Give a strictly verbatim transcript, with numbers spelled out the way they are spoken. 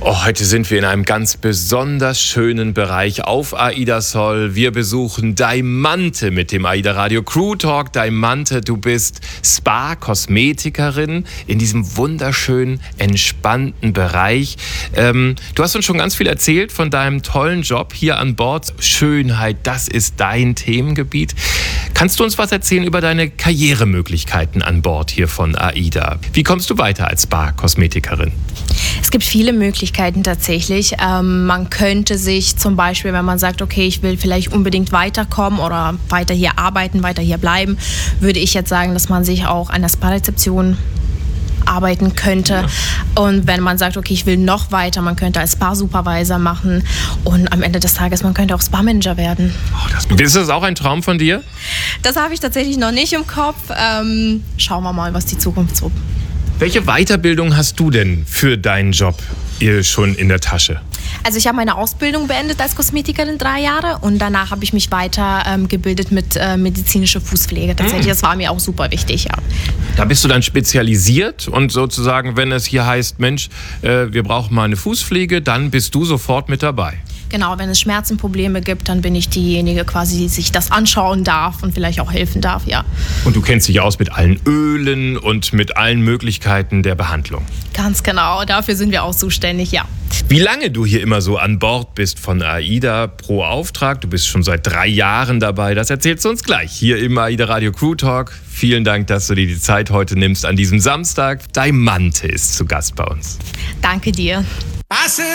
Oh, heute sind wir in einem ganz besonders schönen Bereich auf AIDA Sol. Wir besuchen Daimante mit dem AIDA Radio Crew Talk. Daimante, du bist Spa-Kosmetikerin in diesem wunderschönen, entspannten Bereich. Ähm, du hast uns schon ganz viel erzählt von deinem tollen Job hier an Bord. Schönheit, das ist dein Themengebiet. Kannst du uns was erzählen über deine Karrieremöglichkeiten an Bord hier von AIDA? Wie kommst du weiter als Spa-Kosmetikerin? Es gibt viele Möglichkeiten tatsächlich. Ähm, man könnte sich zum Beispiel, wenn man sagt, okay, ich will vielleicht unbedingt weiterkommen oder weiter hier arbeiten, weiter hier bleiben, würde ich jetzt sagen, dass man sich auch an der Spa-Rezeption arbeiten könnte. Ja. Und wenn man sagt, okay, ich will noch weiter, man könnte als Spa-Supervisor machen und am Ende des Tages, man könnte auch Spa-Manager werden. Oh, das, ist das auch ein Traum von dir? Das habe ich tatsächlich noch nicht im Kopf. Ähm, schauen wir mal, was die Zukunft so. Welche Weiterbildung hast du denn für deinen Job schon in der Tasche? Also ich habe meine Ausbildung beendet als Kosmetikerin drei Jahre und danach habe ich mich weiter ähm, gebildet mit äh, medizinischer Fußpflege. Tatsächlich, das war mir auch super wichtig, ja. Da bist du dann spezialisiert und sozusagen, wenn es hier heißt, Mensch, äh, wir brauchen mal eine Fußpflege, dann bist du sofort mit dabei. Genau, wenn es Schmerzenprobleme gibt, dann bin ich diejenige quasi, die sich das anschauen darf und vielleicht auch helfen darf, ja. Und du kennst dich aus mit allen Ölen und mit allen Möglichkeiten der Behandlung. Ganz genau, dafür sind wir auch zuständig, ja. Wie lange du hier immer so an Bord bist von AIDA pro Auftrag, du bist schon seit drei Jahren dabei, das erzählst du uns gleich hier im AIDA Radio Crew Talk. Vielen Dank, dass du dir die Zeit heute nimmst an diesem Samstag. Daimante ist zu Gast bei uns. Danke dir.